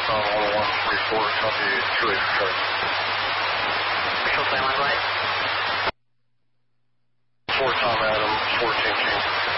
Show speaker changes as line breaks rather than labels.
on 10134, copy 2-8 for Charlie.
Official sign line right.
4 Tom Adam, 14 King.